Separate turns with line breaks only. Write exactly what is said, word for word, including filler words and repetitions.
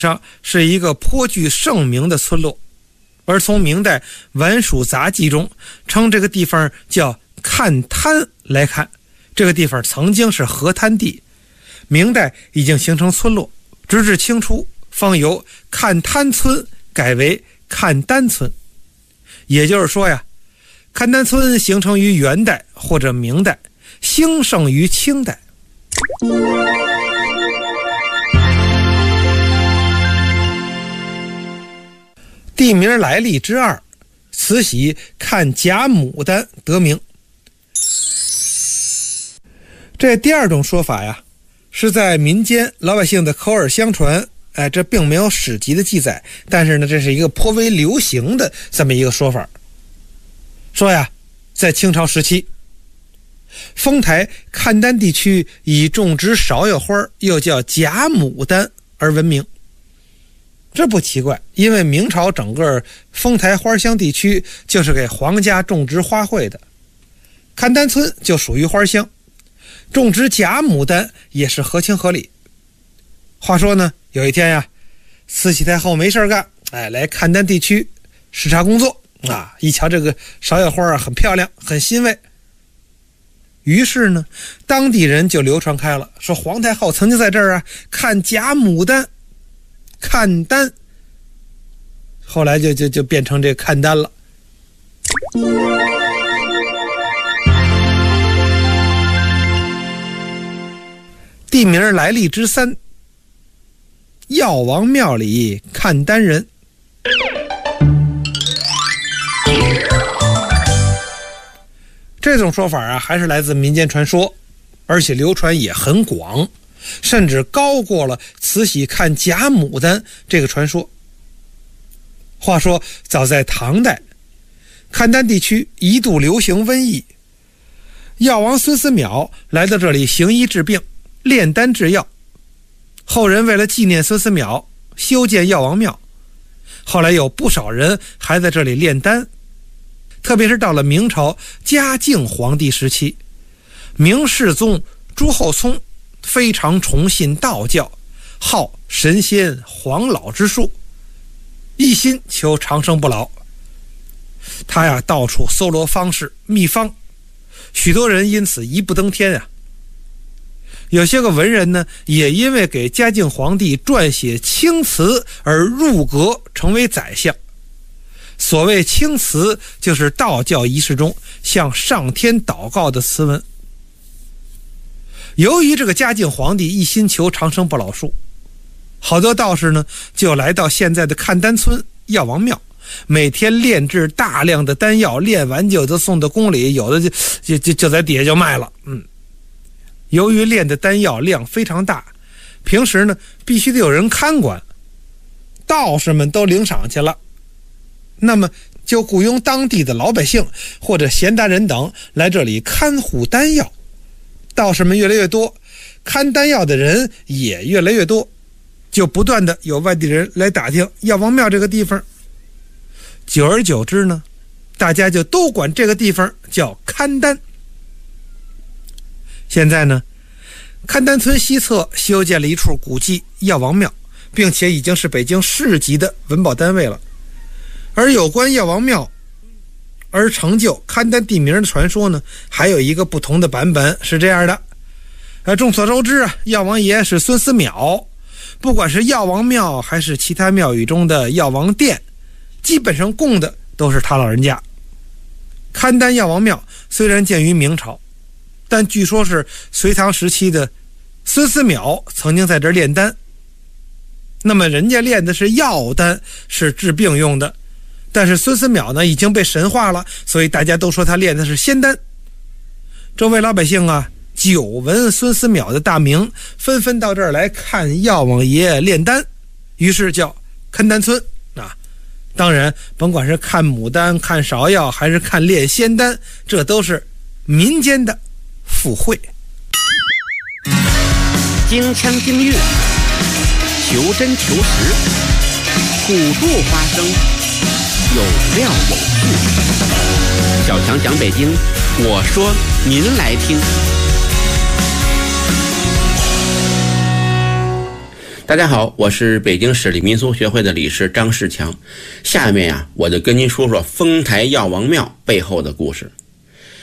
上是一个颇具盛名的村落，而从明代《晚蜀杂记》中称这个地方叫看滩来看，这个地方曾经是河滩地，明代已经形成村落，直至清初方由看滩村改为看丹村。也就是说呀，看丹村形成于元代或者明代，兴盛于清代。地名来历之二，慈禧看假牡丹得名。这第二种说法呀，是在民间老百姓的口耳相传，哎，这并没有史籍的记载，但是呢，这是一个颇为流行的这么一个说法。说呀，在清朝时期，丰台看丹地区以种植芍药花，又叫假牡丹而闻名。这不奇怪，因为明朝整个丰台花乡地区就是给皇家种植花卉的，看丹村就属于花乡，种植假牡丹也是合情合理。话说呢，有一天呀，慈禧太后没事干，哎，来看丹地区视察工作啊，一瞧这个芍药花啊，很漂亮，很欣慰。于是呢，当地人就流传开了，说皇太后曾经在这儿啊看假牡丹，看丹，后来就就就变成这看丹了。地名来历之三，药王庙里看丹人。这种说法啊，还是来自民间传说，而且流传也很广，甚至高过了慈禧看假牡丹这个传说。话说早在唐代，看丹地区一度流行瘟疫，药王孙思邈来到这里行医治病，炼丹制药。后人为了纪念孙思邈，修建药王庙，后来有不少人还在这里炼丹。特别是到了明朝嘉靖皇帝时期，明世宗朱厚熜非常崇信道教，好神仙黄老之术，一心求长生不老。他呀到处搜罗方士秘方，许多人因此一步登天啊。有些个文人呢，也因为给嘉靖皇帝撰写青词而入阁成为宰相。所谓青词，就是道教仪式中向上天祷告的词文。由于这个嘉靖皇帝一心求长生不老术，好多道士呢就来到现在的看丹村药王庙，每天炼制大量的丹药，炼完就都送到宫里，有的就就就就在底下就卖了。嗯，由于炼的丹药量非常大，平时呢必须得有人看管，道士们都领赏去了，那么就雇佣当地的老百姓或者闲达人等来这里看护丹药。道士们越来越多，看丹药的人也越来越多，就不断的有外地人来打听药王庙这个地方。久而久之呢，大家就都管这个地方叫看丹。现在呢，看丹村西侧修建了一处古迹药王庙，并且已经是北京市级的文保单位了。而有关药王庙而成就看丹地名的传说呢，还有一个不同的版本，是这样的。呃，众所周知啊，药王爷是孙思邈，不管是药王庙还是其他庙宇中的药王殿，基本上供的都是他老人家。看丹药王庙虽然建于明朝，但据说是隋唐时期的孙思邈曾经在这儿炼丹。那么人家炼的是药丹，是治病用的，但是孙思邈呢已经被神化了，所以大家都说他炼的是仙丹。周围老百姓啊，久闻孙思邈的大名，纷纷到这儿来看药王爷炼丹，于是叫看丹村啊。当然甭管是看牡丹、看芍药还是看炼仙丹，这都是民间的附会。
京腔京韵，求真求实，古著花生，有料有趣。小强讲北京，我说您来听。 大家好，我是北京市里民俗学会的理事张世强。下面呀、啊，我就跟您说说丰台药王庙背后的故事。